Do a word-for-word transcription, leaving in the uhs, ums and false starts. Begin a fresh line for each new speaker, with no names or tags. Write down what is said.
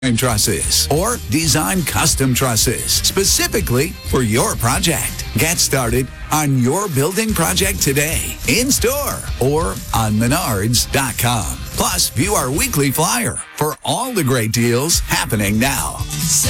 trusses or design custom trusses specifically for your project. Get started on your building project today, in store or on menards dot com. Plus, view our weekly flyer for all the great deals happening now.